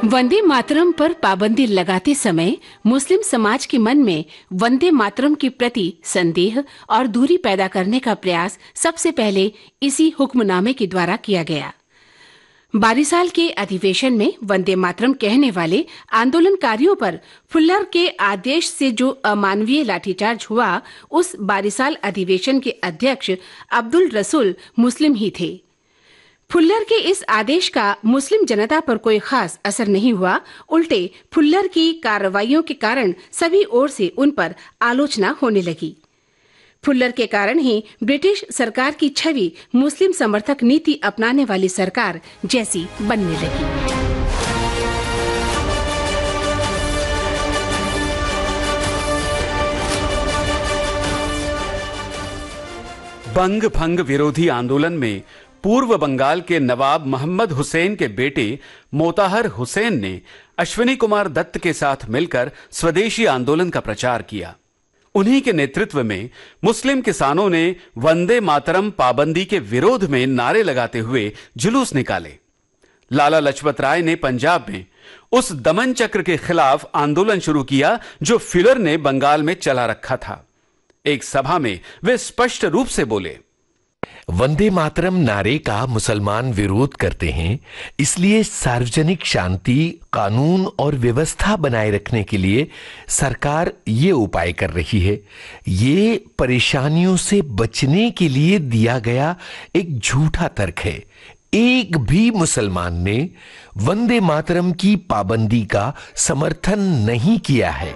वंदे मातरम पर पाबंदी लगाते समय मुस्लिम समाज के मन में वंदे मातरम के प्रति संदेह और दूरी पैदा करने का प्रयास सबसे पहले इसी हुक्मनामे के द्वारा किया गया। बारिसाल के अधिवेशन में वंदे मातरम कहने वाले आंदोलनकारियों पर फुल्लर के आदेश से जो अमानवीय लाठीचार्ज हुआ, उस बारिसाल अधिवेशन के अध्यक्ष अब्दुल रसूल मुस्लिम ही थे। फुल्लर के इस आदेश का मुस्लिम जनता पर कोई खास असर नहीं हुआ, उल्टे फुल्लर की कार्रवाइयों के कारण सभी ओर से उन पर आलोचना होने लगी। फुल्लर के कारण ही ब्रिटिश सरकार की छवि मुस्लिम समर्थक नीति अपनाने वाली सरकार जैसी बनने लगी। बंग भंग विरोधी आंदोलन में पूर्व बंगाल के नवाब मोहम्मद हुसैन के बेटे मोताहर हुसैन ने अश्विनी कुमार दत्त के साथ मिलकर स्वदेशी आंदोलन का प्रचार किया। उन्हीं के नेतृत्व में मुस्लिम किसानों ने वंदे मातरम पाबंदी के विरोध में नारे लगाते हुए जुलूस निकाले। लाला लजपत राय ने पंजाब में उस दमन चक्र के खिलाफ आंदोलन शुरू किया जो फुल्लर ने बंगाल में चला रखा था। एक सभा में वे स्पष्ट रूप से बोले, वंदे मातरम नारे का मुसलमान विरोध करते हैं, इसलिए सार्वजनिक शांति, कानून और व्यवस्था बनाए रखने के लिए सरकार ये उपाय कर रही है। ये परेशानियों से बचने के लिए दिया गया एक झूठा तर्क है। एक भी मुसलमान ने वंदे मातरम की पाबंदी का समर्थन नहीं किया है।